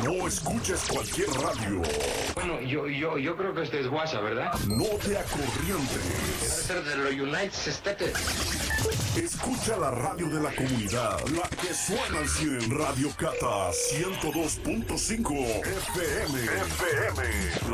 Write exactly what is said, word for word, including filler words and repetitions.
No escuches cualquier radio. Bueno, yo, yo, yo creo que este es WhatsApp, ¿verdad? No te Debe acorrientes. ser de los United States. Escucha la radio de la comunidad, la que suena al cien en Radio Cata ciento dos punto cinco F M. F M.